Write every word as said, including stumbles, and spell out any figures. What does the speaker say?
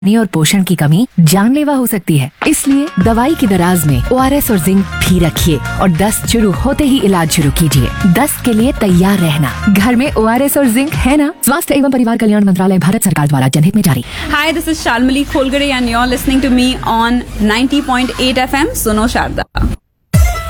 पानी और पोषण की कमी जानलेवा हो सकती है, इसलिए दवाई की दराज में ओ आर एस और जिंक भी रखिए और दस्त शुरू होते ही इलाज शुरू कीजिए। दस्त के लिए तैयार रहना, घर में ओ आर एस और जिंक है ना। स्वास्थ्य एवं परिवार कल्याण मंत्रालय, भारत सरकार द्वारा जनहित में जारी। Hi, this is Shalmali Kholgade and you're listening to me on ninety point eight F M Suno Sharda.